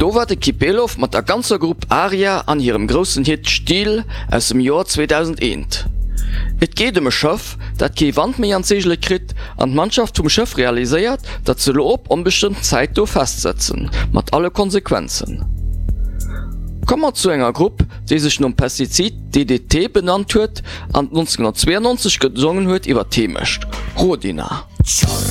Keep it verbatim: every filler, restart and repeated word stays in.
Do war de Kipelov mat der ganzer Gruppe Aria an ihrem großen Hit Stil aus dem Jahr zweitausendeins. Et geht um e Schëff, dat ke Wand méi an Segelle krit an d' Mannschaft vum Schëff realiséiert, dat ze lo op onbestimmt Zeit do festsetzen, mat alle Konsequenzen. Kommer zu enger Gruppe, die sich um Pestizid D D T benannt huet, an neunzehnhundertzweiundneunzig gesungen huet iwwer Teemecht, Rodina.